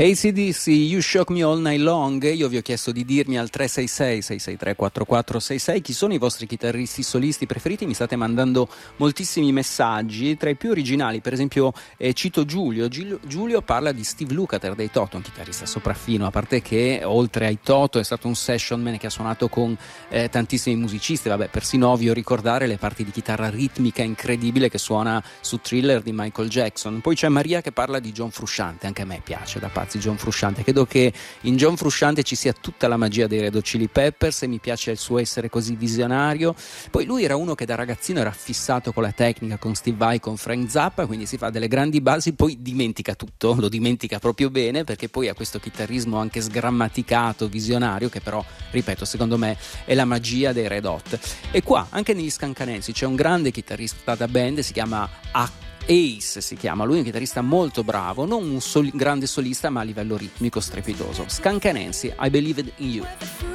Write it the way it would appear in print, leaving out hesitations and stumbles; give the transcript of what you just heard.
AC/DC, You Shock Me All Night Long. Io vi ho chiesto di dirmi al 366-663-4466 chi sono i vostri chitarristi solisti preferiti. Mi state mandando moltissimi messaggi, tra i più originali per esempio cito Giulio. Giulio parla di Steve Lukather dei Toto, un chitarrista sopraffino, a parte che oltre ai Toto è stato un session man che ha suonato con tantissimi musicisti, persino ovvio ricordare le parti di chitarra ritmica incredibile che suona su Thriller di Michael Jackson. Poi c'è Maria che parla di John Frusciante, anche a me piace da pazzi John Frusciante, credo che in John Frusciante ci sia tutta la magia dei Red Hot Chili Peppers e mi piace il suo essere così visionario. Poi lui era uno che da ragazzino era fissato con la tecnica, con Steve Vai, con Frank Zappa, quindi si fa delle grandi basi, poi dimentica tutto, lo dimentica proprio bene, perché poi ha questo chitarrismo anche sgrammaticato, visionario, che però, ripeto, secondo me è la magia dei Red Hot. E qua, anche negli Scancanensi, c'è un grande chitarrista da band, si chiama Ace, si chiama, lui è un chitarrista molto bravo, non un grande solista ma a livello ritmico strepitoso. Scancanensi, I Believed in You.